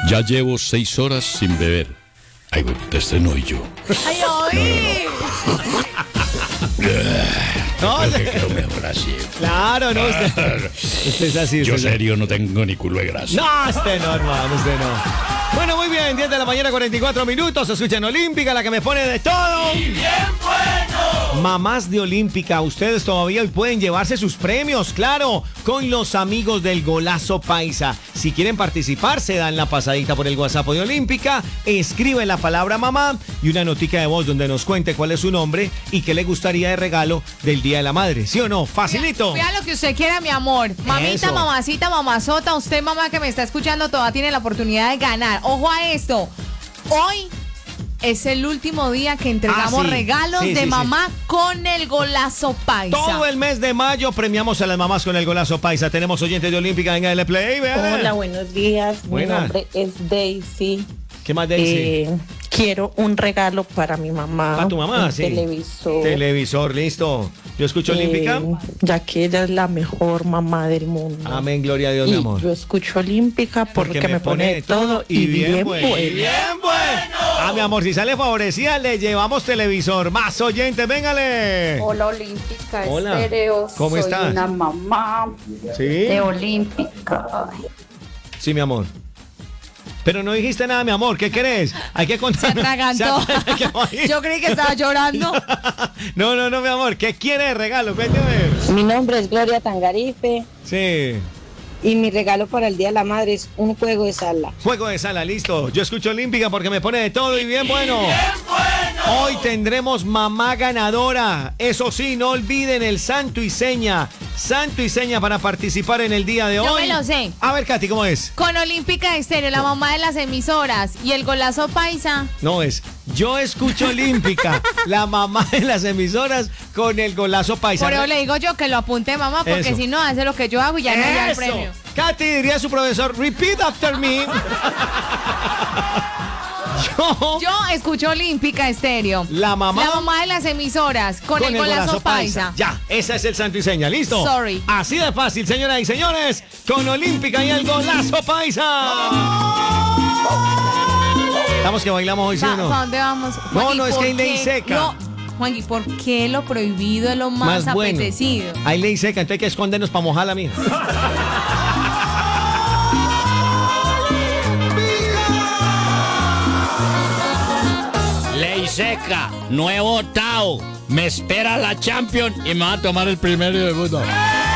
Ya llevo 6 horas sin beber. Ay, güey, este no y yo. ¡Ay, oí! No, que no me abrace. Claro, no, usted es así. Yo usted serio no tengo ni culo de grasa. No, usted no, hermano, usted no. Bueno, muy bien, 10 de la mañana, 44 minutos. Escuchan Olímpica, la que me pone de todo. ¡Y bien bueno! Mamás de Olímpica, ustedes todavía hoy pueden llevarse sus premios, claro, con los amigos del Golazo Paisa. Si quieren participar, se dan la pasadita por el WhatsApp de Olímpica, escriben la palabra mamá y una notica de voz donde nos cuente cuál es su nombre y qué le gustaría de regalo del Día de la Madre. ¿Sí o no? Facilito. Vea lo que usted quiera, mi amor. Mamita, Eso. mamacita, mamazota, usted, mamá, que me está escuchando, todavía tiene la oportunidad de ganar. Ojo a esto. Hoy es el último día que entregamos sí. regalos Sí, de sí, mamá con el Golazo Paisa. Todo el mes de mayo premiamos a las mamás con el Golazo Paisa. Tenemos oyentes de Olímpica en el Play. Vea. Hola, buenos días. Buenas. Mi nombre es Daisy. ¿Qué más, Daisy? Quiero un regalo para mi mamá. ¿Para tu mamá? Un Sí. televisor. Televisor, listo. Yo escucho Olímpica. Ya que ella es la mejor mamá del mundo. Amén, gloria a Dios, Y mi amor. yo escucho Olímpica porque me pone de todo y bien bueno. Bien bueno. Ah, mi amor, si sale favorecida, le llevamos televisor. Más oyentes, véngale. Hola Olímpica Hola. Estéreo. ¿Cómo Soy estás? una mamá ¿Sí? de Olímpica. Ay, Sí, mi amor. Pero no dijiste nada, mi amor. ¿Qué querés? Hay que contar. Se atragantó. Se- Yo creí que estaba llorando. No, mi amor. ¿Qué quiere de regalo? Vete a ver. Mi nombre es Gloria Tangarife Sí. y mi regalo para el Día de la Madre es un juego de sala. Juego de sala, listo. Yo escucho Olímpica porque me pone de todo y bien bueno. Hoy tendremos mamá ganadora. Eso sí, no olviden el santo y seña. Santo y seña para participar en el día de Yo hoy. me lo sé. A ver, Katy, ¿cómo es? Con Olímpica Estéreo, la mamá de las emisoras y el Golazo Paisa. No es. Yo escucho Olímpica, la mamá de las emisoras con el Golazo Paisa. Por eso le digo yo que lo apunte, mamá, porque Eso. si no, hace lo que yo hago y ya no da el Eso. premio. Katy, diría su profesor, repeat after me. Yo escucho Olímpica Estéreo. La mamá de las emisoras con el Golazo Paisa. Ya, esa es el santo y seña, ¿listo? Sorry. Así de fácil, señoras y señores, con Olímpica y el Golazo Paisa. Estamos que bailamos hoy, ¿sí o no? ¿Para dónde vamos? No, Juanqui, no, es que ¿por hay ley qué seca. lo- Juanqui, ¿por qué lo prohibido es lo más bueno. apetecido? Hay ley seca, entonces hay que escondernos para mojarla, mija. Ley seca, no he votado. Me espera la Champions y me va a tomar el primero de mundo.